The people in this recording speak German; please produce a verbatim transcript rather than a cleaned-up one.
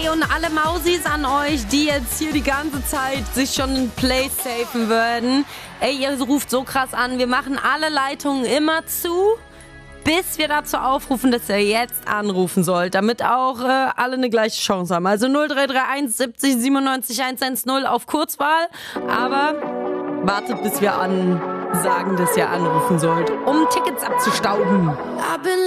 Ey, und alle Mausis an euch, die jetzt hier die ganze Zeit sich schon ein Play safen würden. Ey, ihr ruft so krass an. Wir machen alle Leitungen immer zu, bis wir dazu aufrufen, dass ihr jetzt anrufen sollt, damit auch äh, alle eine gleiche Chance haben. Also null drei drei eins siebzig siebenundneunzig hundertzehn auf Kurzwahl. Aber wartet, bis wir ansagen, dass ihr anrufen sollt, um Tickets abzustauben.